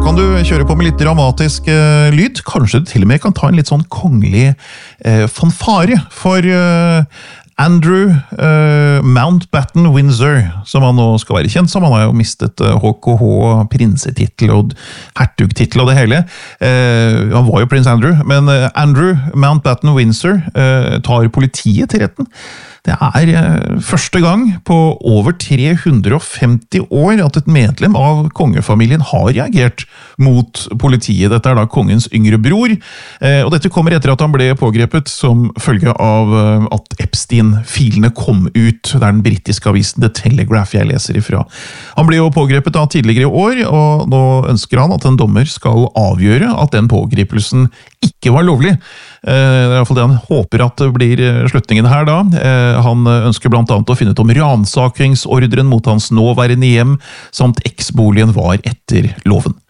kan du kjøre på med litt dramatisk lyd. Kanskje du til og med kan ta en litt sånn kongelig fanfare for Andrew Mountbatten Windsor, som han nå skal være kjent som. Han har jo mistet HKH, prinsetittel og hertugtittel og det hele. Han var jo prins Andrew, men Andrew Mountbatten Windsor tar politiet til retten. Det første gang på over 350 år at et medlem av kongefamilien har reagert mot politiet. Dette da kongens yngre bror, og dette kommer etter at han ble pågrepet som følge av at Epstein-filene kom ut. Det den britiske avisen The Telegraph jeg leser ifra. Han ble jo pågrepet da tidligere i år, og nå ønsker han at en dommer skal avgjøre at den pågripelsen ikke var lovlig. Det I hvert fall det han håper at det blir slutningen her da. Han ønsker blant annet å finne ut om ransakingsordren mot hans nåværende hjem, samt eksboligen var etter loven.